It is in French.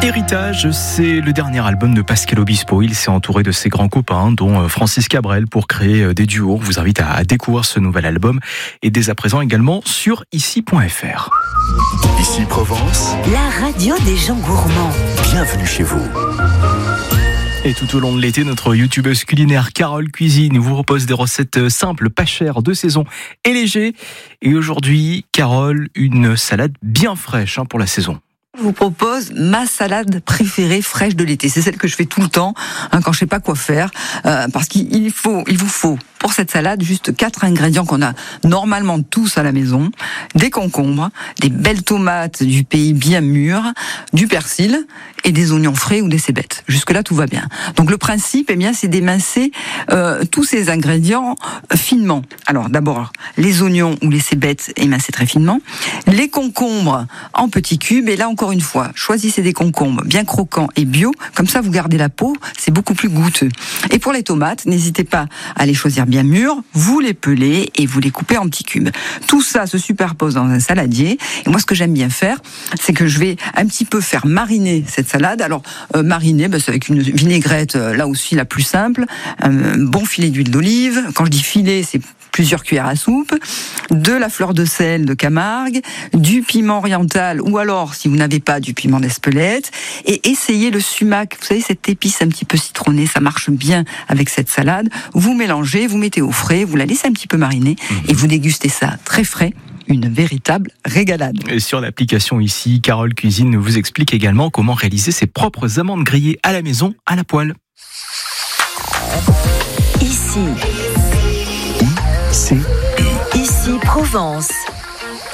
Héritage, c'est le dernier album de Pascal Obispo. Il s'est entouré de ses grands copains, dont Francis Cabrel, pour créer des duos. Je vous invite à découvrir ce nouvel album et dès à présent également sur ici.fr. Ici Provence, la radio des gens gourmands. Bienvenue chez vous. Et tout au long de l'été, notre youtubeuse culinaire Carole Cuisine vous propose des recettes simples, pas chères, de saison et légers. Et aujourd'hui, Carole, une salade bien fraîche pour la saison. Je vous propose ma salade préférée fraîche de l'été. C'est celle que je fais tout le temps quand je sais pas quoi faire, parce qu'il vous faut pour cette salade juste 4 ingrédients qu'on a normalement tous à la maison: des concombres, des belles tomates du pays bien mûres, du persil et des oignons frais ou des cébettes. Jusque là tout va bien. Donc le principe, c'est d'émincer tous ces ingrédients finement. Alors d'abord les oignons ou les cébettes émincés très finement, les concombres en petits cubes, et là encore une fois, choisissez des concombres bien croquants et bio, comme ça vous gardez la peau, c'est beaucoup plus goûteux. Et pour les tomates, n'hésitez pas à les choisir bien mûres, vous les pelez et vous les coupez en petits cubes. Tout ça se superpose dans un saladier, et moi ce que j'aime bien faire, c'est que je vais un petit peu faire mariner cette salade. Alors mariner, c'est avec une vinaigrette là aussi la plus simple, un bon filet d'huile d'olive. Quand je dis filet, c'est plusieurs cuillères à soupe, de la fleur de sel de Camargue, du piment oriental, ou alors, si vous n'avez pas, du piment d'Espelette, et essayez le sumac. Vous savez, cette épice un petit peu citronnée, ça marche bien avec cette salade. Vous mélangez, vous mettez au frais, vous la laissez un petit peu mariner, et vous dégustez ça très frais. Une véritable régalade. Et sur l'application ici, Carole Cuisine vous explique également comment réaliser ses propres amandes grillées à la maison, à la poêle. Ici C'est Provence.